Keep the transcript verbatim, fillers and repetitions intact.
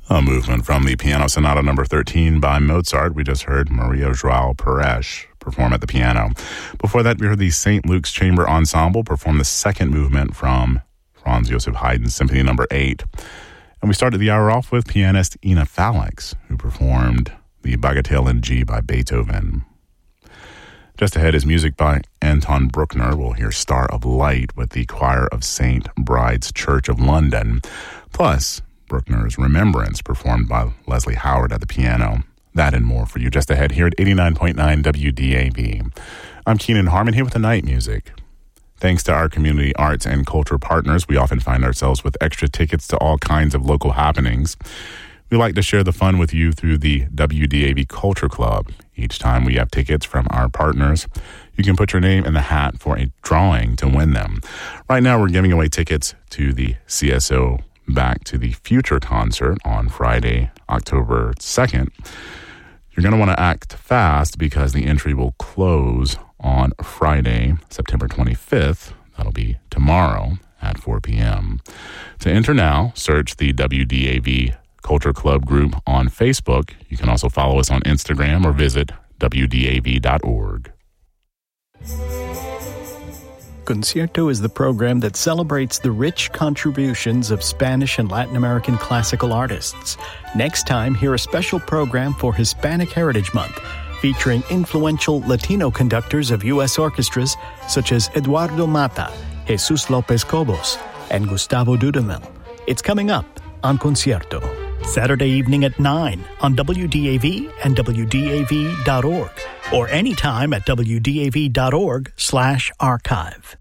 A movement from the Piano Sonata number thirteen by Mozart. We just heard Maria João Pires perform at the piano. Before that, we heard the Saint Luke's Chamber Ensemble perform the second movement from Franz Joseph Haydn's Symphony number eight. And we started the hour off with pianist Ina Falix, who performed the Bagatelle in G by Beethoven. Just ahead is music by Anton Bruckner. We'll hear Star of Light with the choir of Saint Bride's Church of London. Plus, Bruckner's Remembrance, performed by Leslie Howard at the piano. That and more for you just ahead here at eighty-nine point nine W D A V. I'm Keenan Harmon here with the night music. Thanks to our community arts and culture partners, we often find ourselves with extra tickets to all kinds of local happenings. We like to share the fun with you through the W D A V Culture Club. Each time we have tickets from our partners, you can put your name in the hat for a drawing to win them. Right now, we're giving away tickets to the C S O Back to the Future concert on Friday, October second. You're going to want to act fast because the entry will close on Friday, September twenty-fifth. That'll be tomorrow at four p.m. To enter now, search the W D A V Culture Club group on Facebook. You can also follow us on Instagram or visit W D A V dot org. Concierto is the program that celebrates the rich contributions of Spanish and Latin American classical artists. Next time, hear a special program for Hispanic Heritage Month, featuring influential Latino conductors of U S orchestras such as Eduardo Mata, Jesus Lopez Cobos, and Gustavo Dudamel. It's coming up on Concierto, Saturday evening at nine on W D A V and W D A V dot org, or anytime at W D A V dot org slash archive.